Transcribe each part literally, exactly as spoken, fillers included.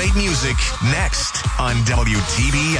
up-to-date music next on W T B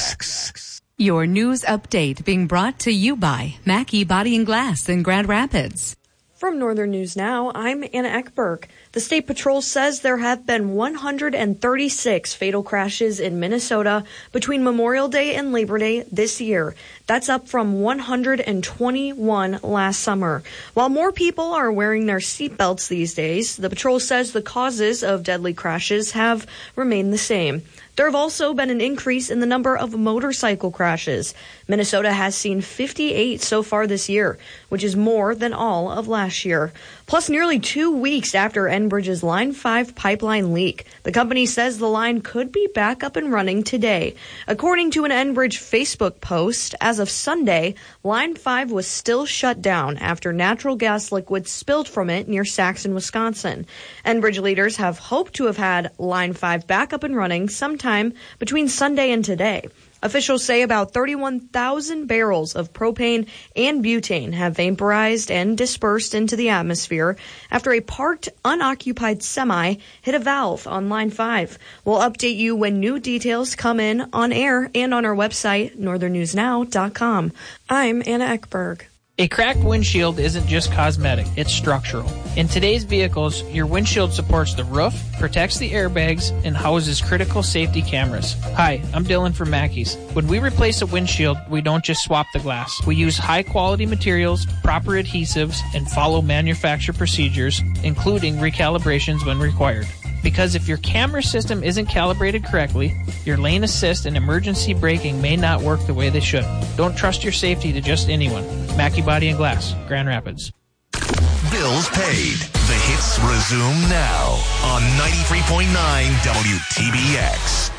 X. Your news update being brought to you by Mackey Body and Glass in Grand Rapids. From Northern News Now, I'm Anna Eckberg. The State Patrol says there have been one hundred thirty-six fatal crashes in Minnesota between Memorial Day and Labor Day this year. That's up from one hundred twenty-one last summer. While more people are wearing their seatbelts these days, the patrol says the causes of deadly crashes have remained the same. There have also been an increase in the number of motorcycle crashes. Minnesota has seen fifty-eight so far this year, which is more than all of last year. Plus, nearly two weeks after Enbridge's Line five pipeline leak, the company says the line could be back up and running today. According to an Enbridge Facebook post, as of Sunday, Line five was still shut down after natural gas liquid spilled from it near Saxon, Wisconsin. Enbridge leaders have hoped to have had Line five back up and running sometime between Sunday and today. Officials say about thirty-one thousand barrels of propane and butane have vaporized and dispersed into the atmosphere after a parked, unoccupied semi hit a valve on Line five. We'll update you when new details come in on air and on our website, northern news now dot com. I'm Anna Eckberg. A cracked windshield isn't just cosmetic, it's structural. In today's vehicles, your windshield supports the roof, protects the airbags, and houses critical safety cameras. Hi, I'm Dylan from Mackey's. When we replace a windshield, we don't just swap the glass. We use high-quality materials, proper adhesives, and follow manufacturer procedures, including recalibrations when required. Because if your camera system isn't calibrated correctly, your lane assist and emergency braking may not work the way they should. Don't trust your safety to just anyone. Mackey Body and Glass, Grand Rapids. Bills paid. The hits resume now on ninety-three point nine W T B X.